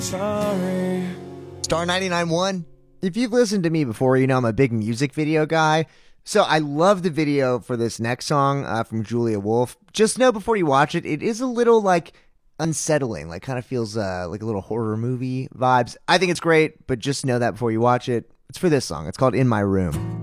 Sorry. Star 99.1. If you've listened to me before, you know I'm a big music video guy. So I love the video for this next song from Julia Wolf. Just know before you watch it, it is a little like unsettling, like kind of feels like a little horror movie vibes. I think it's great, but just know that before you watch it. It's for this song. It's called In My Room.